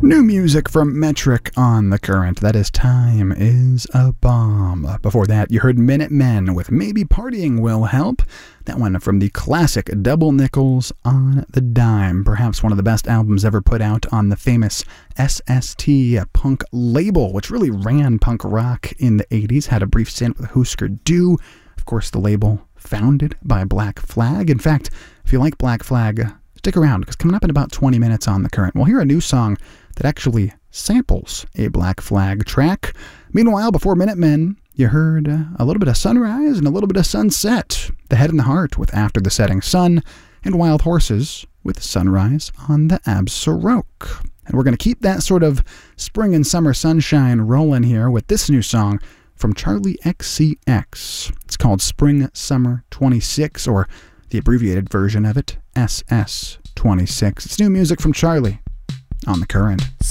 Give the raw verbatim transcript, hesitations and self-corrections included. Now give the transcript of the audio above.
New music from Metric on The Current. That is Time is a Bomb. Before that, you heard Minutemen with Maybe Partying Will Help. That one from the classic Double Nickels on the Dime. Perhaps one of the best albums ever put out on the famous S S T punk label, which really ran punk rock in the eighties. Had a brief stint with Husker Du. Of course, the label founded by Black Flag. In fact, if you like Black Flag, stick around, because coming up in about twenty minutes on The Current, we'll hear a new song that actually samples a Black Flag track. Meanwhile, before Minutemen, you heard a little bit of Sunrise and a little bit of Sunset. The Head and the Heart with After the Setting Sun, and Wild Horses with Sunrise on the Absaroke. And we're going to keep that sort of spring and summer sunshine rolling here with this new song from Charlie X C X. It's called Spring Summer twenty-six, or the abbreviated version of it, S S twenty-six. It's new music from Charlie on The Current.